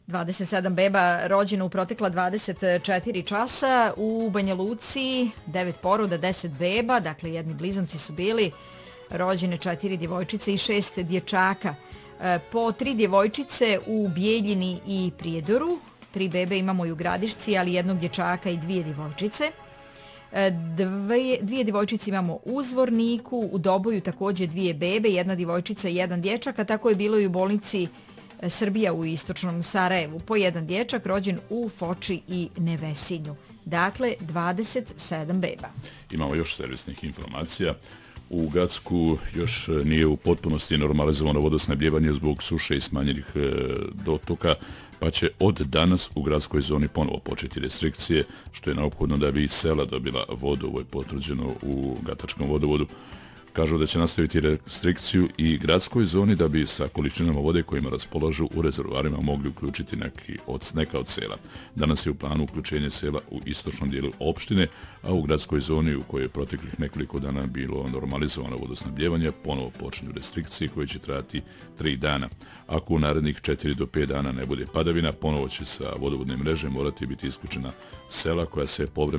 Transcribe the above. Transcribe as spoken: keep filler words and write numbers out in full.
dvadeset sedam beba rođeno u protekla dvadeset četiri časa. U Banja Luci devet poroda, deset beba, dakle jedni blizanci su bili, rođene četiri djevojčice i šest dječaka. Po tri djevojčice u Bijeljini i Prijedoru, tri bebe imamo i u Gradišci, ali jednog dječaka i dvije djevojčice. Dve, dvije djevojčice imamo u Zvorniku, u Doboju također dvije bebe, jedna djevojčica i jedan dječak, a tako je bilo i u bolnici Srbija u istočnom Sarajevu. Po jedan dječak rođen u Foči i Nevesinju. Dakle, dvadeset sedam beba. Imamo još servisnih informacija. U Gacku još nije u potpunosti normalizovano vodosnabdjevanje zbog suše i smanjenih dotoka, pa će od danas u gradskoj zoni ponovo početi restrikcije, što je neophodno da bi i sela dobila vodu. Ovo je potvrđeno u Gatačkom vodovodu. Kažu da će nastaviti restrikciju i gradskoj zoni da bi sa količinama vode kojima raspolažu u rezervoarima mogli uključiti neki od, neka od sela. Danas je u planu uključenje sela u istočnom dijelu opštine, a u gradskoj zoni u kojoj je proteklih nekoliko dana bilo normalizovano vodosnabdjevanje, ponovo počinju restrikcije koje će trajati tri dana. Ako u narednih četiri do pet dana ne bude padavina, ponovo će sa vodovodne mreže morati biti isključena sela koja se povremeno